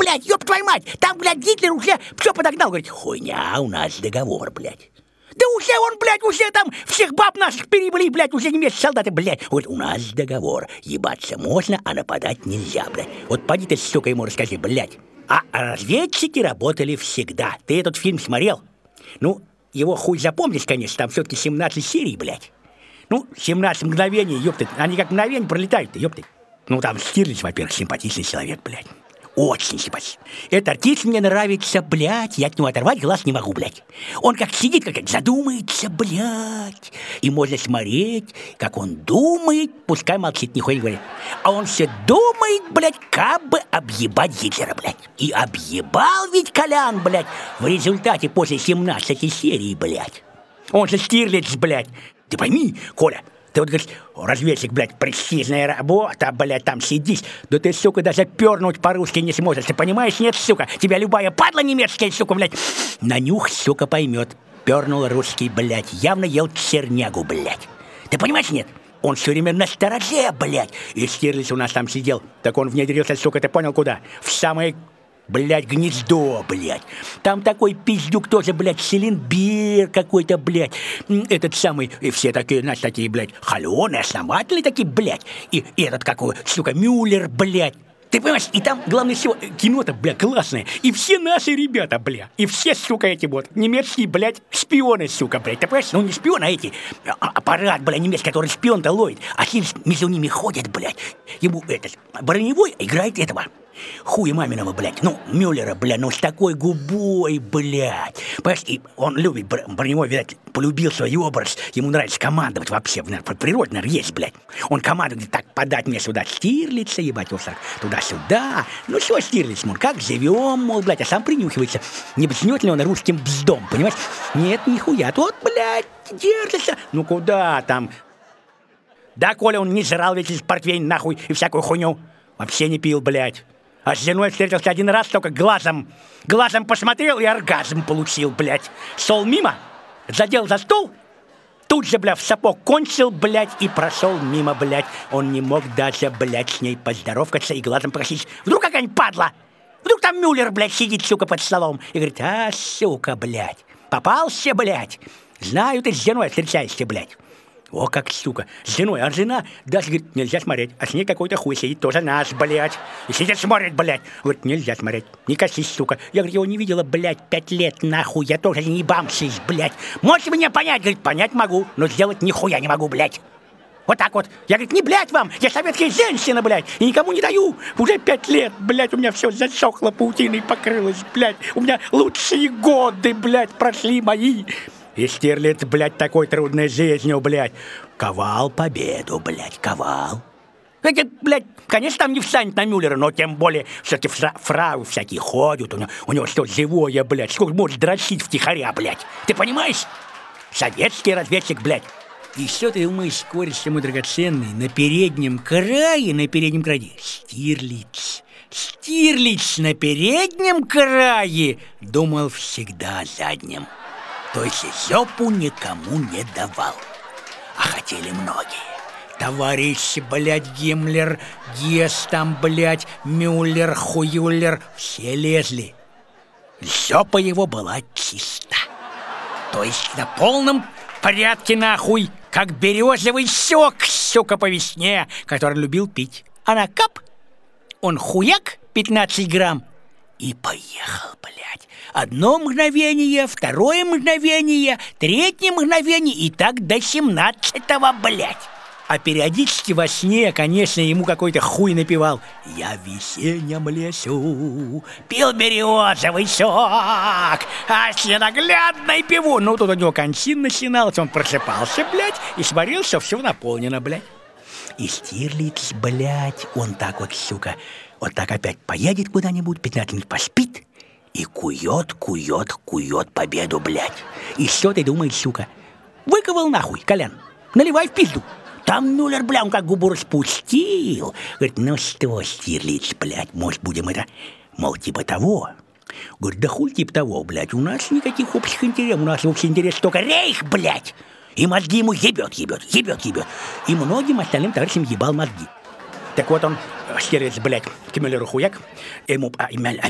блядь, ёб твою мать! Там, блядь, Гитлер уже все подогнал. Говорит, хуйня, у нас договор, блядь. Да уже он, блядь, уже там всех баб наших перебили, блядь, уже немецкие солдаты, блядь. Говорит, у нас договор. Ебаться можно, а нападать нельзя, блядь. Вот поди ты, сука, ему расскажи, блядь. А разведчики работали всегда. Ты этот фильм смотрел? Ну, его хуй запомнишь, конечно, там все-таки 17 серий, блядь. Ну, 17 мгновений, ёпты, они как мгновение пролетают-то, ёпты. Ну, там Штирлиц, во-первых, симпатичный человек, блядь. Очень симпатичный. Этот артист мне нравится, блядь, я от него оторвать глаз не могу, блядь. Он как сидит, как задумается, блядь. И можно смотреть, как он думает, пускай молчит, нихуя не говорит. А он все думает, блядь, как бы объебать Гитлера, блядь. И объебал ведь Колян, блядь, в результате после 17 серий, блядь. Он же Штирлиц, блядь. Ты пойми, Коля, ты вот говоришь, разведчик, блядь, престижная работа, блядь, там сидишь. Да ты, сука, даже пернуть по-русски не сможешь. Ты понимаешь, нет, сука? Тебя любая падла немецкая, сука, блядь, на нюх, сука, поймет. Пернул русский, блядь, явно ел чернягу, блядь. Ты понимаешь, нет? Он все время на стороже, блядь. И Штирлиц у нас там сидел. Так он внедрился, сука, ты понял, куда? В самое... блядь, гнездо, блядь. Там такой пиздюк тоже, блядь, Селенбер какой-то, блядь. Этот самый, и все такие, знаешь, такие, блядь, холёные, основательные такие, блядь. И этот, какой, сука, Мюллер, блядь. Ты понимаешь, и там, главное всего, кино-то, блядь, классное. И все наши ребята, блядь. И все, сука, эти вот немецкие, блядь, шпионы, сука, блядь. Ты понимаешь, ну не шпионы, а эти, аппарат, блядь, немецкий, который шпион-то ловит. А Хинс между ними ходит, блядь. Ему этот, броневой играет этого. Хуя маминого, блядь, ну, Мюллера, блядь, ну, с такой губой, блядь. Понимаешь, и он любит, броневой, видать, полюбил свой образ, ему нравится командовать вообще, наверное, природа, наверное, есть, блядь. Он командует, так, подать мне сюда Штирлица, ебать, вот так, туда-сюда. Ну, что Штирлиц, мол, как живем, мол, блядь, а сам принюхивается. Не бзнет ли он русским бздом, понимаешь? Нет, нихуя, вот, блядь, держится. Ну, куда там? Да, Коля, он не жрал ведь из портвейн, нахуй, и всякую хуйню. Вообще не пил, блядь. А с женой встретился один раз, только глазом посмотрел и оргазм получил, блядь. Шел мимо, задел за стол, тут же, блядь, в сапог кончил, блядь, и прошел мимо, блядь. Он не мог даже, блядь, с ней поздоровкаться и глазом просить. Вдруг какая-нибудь падла, вдруг там Мюллер, блядь, сидит, сука, под столом. И говорит, а, сука, блядь, попался, блядь. Знаю, ты с женой встречаешься, блядь. О, как, сука, с женой, а жена даже, говорит, нельзя смотреть, а с ней какой-то хуй сидит, тоже наш, блядь. И сидит, смотрит, блядь. Говорит, нельзя смотреть, не косись, сука. Я, говорит, его не видела, блядь, 5 лет, нахуй, я тоже не бамсись, блядь. Можете меня понять? Говорит, понять могу, но сделать нихуя не могу, блядь. Вот так вот. Я, говорит, не блядь вам, я советская женщина, блядь, и никому не даю. Уже 5 лет, блядь, у меня все засохло, паутиной покрылось, блядь. У меня лучшие годы, блядь, прошли мои. И Штирлиц, блядь, такой трудной жизнью, блядь, ковал победу, блядь, ковал. Эти, блядь, конечно, там не встанет на Мюллера, но тем более все-таки фрау всякие ходят, у него что живое, блядь, сколько может дрочить втихаря, блядь. Ты понимаешь? Советский разведчик, блядь. И что ты думаешь, кореш мой драгоценный, на переднем крае, Штирлиц. Штирлиц на переднем крае думал всегда о заднем. То есть жопу никому не давал. А хотели многие. Товарищ, блядь, Гиммлер, Гесс там, блядь, Мюллер, Хуюллер, все лезли. Жопа его была чиста. То есть на полном порядке, нахуй, как березовый сок, сука, по весне, который любил пить. А на кап он хуяк 15 грамм и поехал, блядь. Одно мгновение, второе мгновение, третье мгновение и так до 17-го, блядь. А периодически во сне, конечно, ему какой-то хуй напевал. Я в весеннем лесу пил березовый сок, а с ненаглядной пиву. Ну, тут у него кончин начинался, он просыпался, блядь, и смотрел, что все наполнено, блядь. И Штирлиц, блядь, он так вот, сука, вот так опять поедет куда-нибудь, 15 минут поспит и кует победу, блядь. И что ты думаешь, сука? Выковал нахуй, Колян, наливай в пизду. Там Мюллер, бля, он как губу распустил. Говорит, ну что, Штирлиц, блядь, может, будем это, мол, типа того. Говорит, да хуй типа того, блядь, у нас никаких общих интересов, у нас общий интерес только рейх, блядь. И мозги ему ебет. И многим остальным товарищам ебал мозги. Так вот он, Штирлиц, блядь, к Мюллеру хуяк, ему,